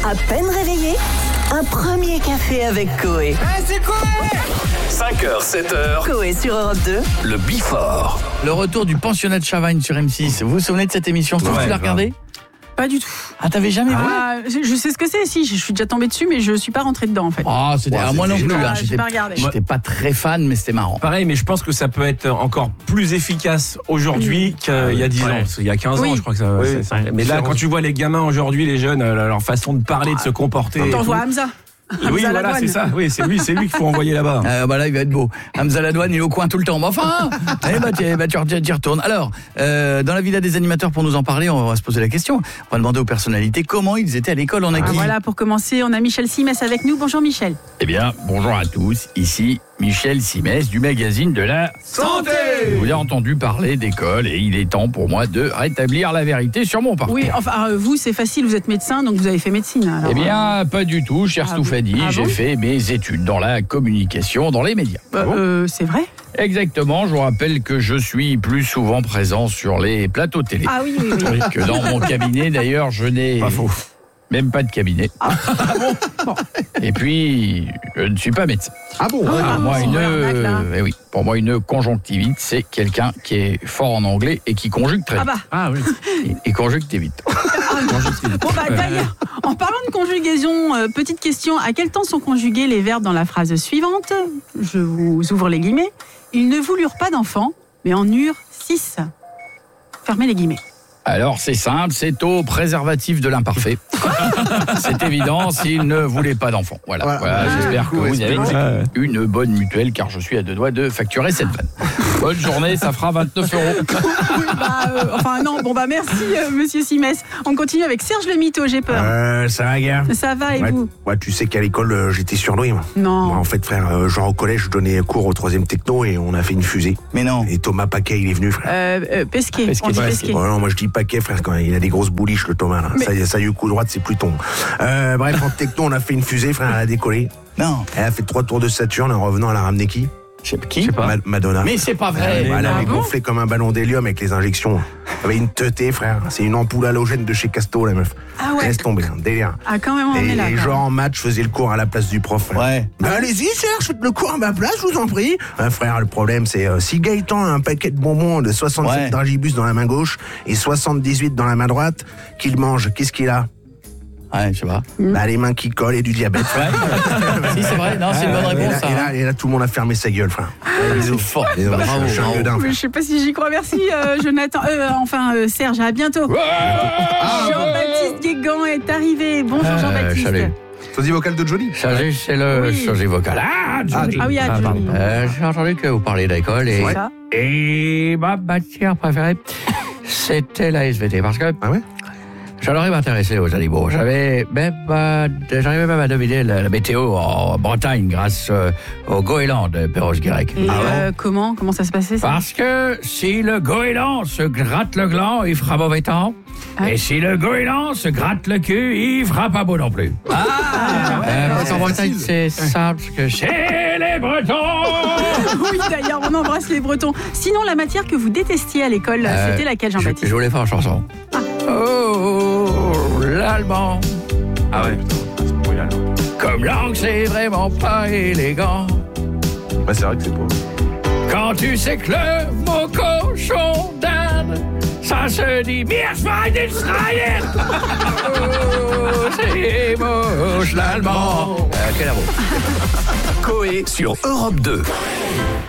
À peine réveillé, un premier café avec Coé. C'est quoi 5h, 7h, Coé sur Europe 2. le Before. Le retour du pensionnat de Chavagne sur M6. Vous vous souvenez de cette émission? Tu l'as regardé? Pas du tout. Ah, t'avais jamais vu? Je sais ce que c'est, si, je suis déjà tombée dessus, mais je suis pas rentrée dedans en fait. Ah, c'était moi non plus. Hein. J'ai pas regardé. J'étais pas très fan, mais c'était marrant. Pareil, mais je pense que ça peut être encore plus efficace aujourd'hui qu'il y a 10 ans. Parce qu'il y a 15 ans, je crois que ça. Mais là, quand tu vois les gamins aujourd'hui, les jeunes, leur façon de parler, de se comporter. T'envoies Hamza. Oui, voilà, c'est ça. Oui, c'est lui qu'il faut envoyer là-bas. Là, il va être beau. Hamza Ladouane, il est au coin tout le temps. Mais enfin, tu retournes. Alors, dans la villa des animateurs, pour nous en parler, on va se poser la question. On va demander aux personnalités comment ils étaient à l'école. On a qui? Voilà, pour commencer, on a Michel Simès avec nous. Bonjour Michel. Eh bien, bonjour à tous. Ici Michel Simès du magazine de la Santé. Vous avez entendu parler d'école et il est temps pour moi de rétablir la vérité sur mon parcours. Oui, enfin, vous, c'est facile, vous êtes médecin, donc vous avez fait médecine. Alors, Eh bien, pas du tout, cher Stouffadi. J'ai fait mes études dans la communication, dans les médias. C'est vrai? Exactement, je vous rappelle que je suis plus souvent présent sur les plateaux télé. Ah oui. Que dans mon cabinet, d'ailleurs, je n'ai même pas de cabinet. Bon. Et puis, je ne suis pas médecin. Ah bon Pour moi, une conjonctivite, c'est quelqu'un qui est fort en anglais et qui conjugue très vite. Ah oui. Et conjugue très vite. Bon, d'ailleurs, en parlant de conjugaison, petite question, à quel temps sont conjugués les verbes dans la phrase suivante? Je vous ouvre les guillemets. Ils ne voulurent pas d'enfants, mais en eurent 6. Fermez les guillemets. Alors, c'est simple, c'est au préservatif de l'imparfait. C'est évident, s'il ne voulait pas d'enfant. Voilà, j'espère que vous avez une bonne mutuelle, car je suis à 2 doigts de facturer cette vanne. Bonne journée, ça fera 29 €. Merci, monsieur Simès. On continue avec Serge le Mytho, j'ai peur. Ça va, gars? Ça va, et vous? Ouais, tu sais qu'à l'école, j'étais surdoué, moi. Non. Moi, en fait, frère, genre au collège, je donnais cours au 3e techno et on a fait une fusée. Mais non. Et Thomas Paquet, il est venu, frère. Pesquet. Pesquet. On dit Ouais, Pesquet. Oh non, moi je dis Paquet, frère, quand il a des grosses bouliches, le Thomas, là. Mais... Ça y est, coup droite, c'est Pluton. Bref, en techno, on a fait une fusée, frère, elle a décollé. Non. Elle a fait 3 tours de Saturne, en revenant, elle a ramené qui? Je sais pas. Madonna. Mais c'est pas vrai. Elle avait gonflé comme un ballon d'hélium avec les injections. Elle avait une teutée, frère. C'est une ampoule halogène de chez Casto, la meuf. Ah ouais. Laisse tomber, un délire. Ah, quand même, on est là. Et genre en match, je faisais le cours à la place du prof. Frère. Ouais. Bah, allez-y, Serge, faites le cours à ma place, je vous en prie. Frère, le problème, c'est si Gaëtan a un paquet de bonbons de 67 dragibus dans la main gauche et 78 dans la main droite, qu'il mange, qu'est-ce qu'il a? Ouais, je sais pas. Bah, les mains qui collent et du diabète. Si, c'est vrai. Non, c'est une bonne réponse. Et là, tout le monde a fermé sa gueule, frère. C'est fort. Bravo, je suis un gueudin, Je sais pas si j'y crois. Merci, Jonathan. Serge, à bientôt. Jean-Baptiste Guégan est arrivé. Bonjour, Jean-Baptiste. Salut. Sosie vocal de Johnny. Chargé, c'est le sosie vocal. Johnny. Ah oui, Johnny. J'ai entendu que vous parliez d'école Ça. et ma matière préférée, c'était la SVT. Parce que Ah ouais? j'adorais m'intéresser aux animaux. J'arrivais même à deviner la météo en Bretagne grâce au goéland de Perros-Guirec. Et comment ça se passait, ça? Parce que si le goéland se gratte le gland, il fera mauvais temps. Et si le goéland se gratte le cul, il fera pas beau non plus. Parce qu'en Bretagne, c'est simple que chez les Bretons. Oui, d'ailleurs, on embrasse les Bretons. Sinon, la matière que vous détestiez à l'école, c'était laquelle, Jean-Baptiste? Je voulais faire une chanson. Oh, l'allemand. Ah ouais, putain, c'est pour y aller. Comme langue, c'est vraiment pas élégant. Ouais, c'est vrai que c'est pas. Quand tu sais que le mot cochon d'Inde, ça se dit Meeresschweinisraël. Oh, c'est moche l'allemand. Quel amour. Coé sur Europe 2.